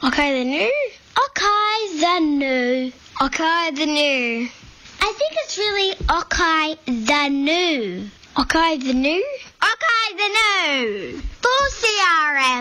Okay, the new. Okay, the new. Okay, the new. I think it's really okay, the new. Okay, the new. Okay, the new. For CRM.